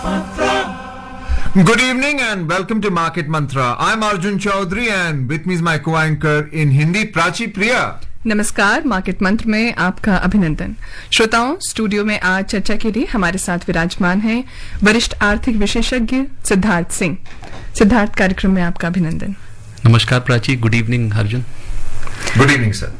Good evening and welcome to Market Mantra. I'm Arjun Chaudhary and with me is my co-anchor in Hindi, Prachi Priya. नमस्कार, market मंत्र में आपका अभिनंदन। श्रोताओं, studio में आज चर्चा के लिए हमारे साथ विराजमान हैं वरिष्ठ आर्थिक विशेषज्ञ सिद्धार्थ सिंह। सिद्धार्थ, कार्यक्रम में आपका अभिनंदन। नमस्कार Prachi, good evening Arjun. Good evening, sir.